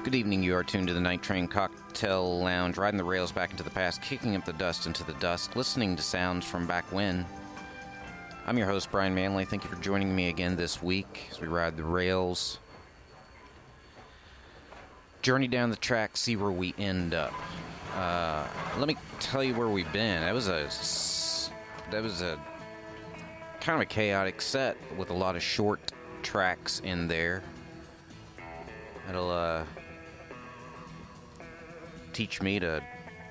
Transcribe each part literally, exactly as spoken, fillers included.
Good evening, you are tuned to the Night Train Cocktail Lounge, riding the rails back into the past, kicking up the dust into the dusk, listening to sounds from back when. I'm your host, Brian Manley. Thank you for joining me again this week as we ride the rails. Journey down the track, see where we end up. Uh, let me tell you where we've been. That was a, that was a kind of a chaotic set with a lot of short tracks in there. It'll, uh... teach me to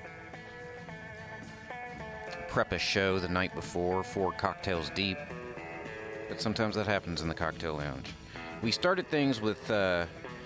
prep a show the night before, four cocktails deep. But sometimes that happens in the cocktail lounge. We started things with, uh,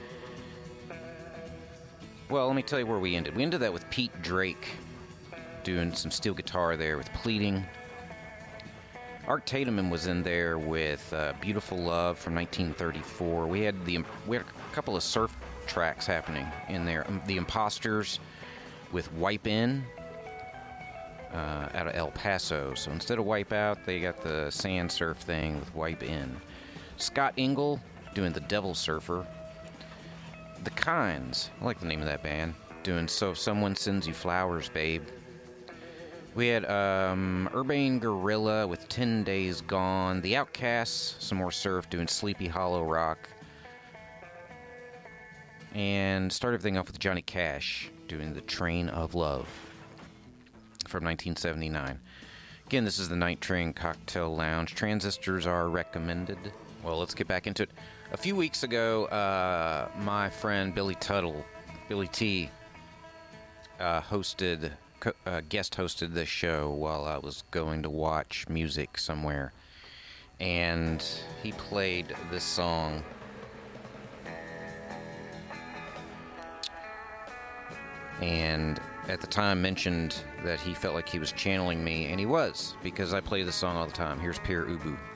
well, let me tell you where we ended. We ended that with Pete Drake doing some steel guitar there with Pleading. Art Tatum was in there with uh, Beautiful Love from nineteen thirty-four. We had the we had a couple of surf tracks happening in there. Um, the Imposters with Wipe In uh, out of El Paso. So instead of Wipe Out, they got the sand surf thing with Wipe In. Scott Ingle doing The Devil Surfer. The Kinds, I like the name of that band, doing So If Someone Sends You Flowers, Babe. We had um, Urbane Gorilla with ten days Gone. The Outcasts, some more surf, doing Sleepy Hollow Rock. And start everything off with Johnny Cash doing The Train of Love from nineteen seventy-nine. Again, this is the Night Train Cocktail Lounge. Transistors are recommended. Well, let's get back into it. A few weeks ago, uh, my friend Billy Tuttle, Billy T, uh, hosted, uh, guest hosted this show while I was going to watch music somewhere. And he played this song. And at the time mentioned that he felt like he was channeling me, and he was, because I play this song all the time. Here's Pierre Ubu.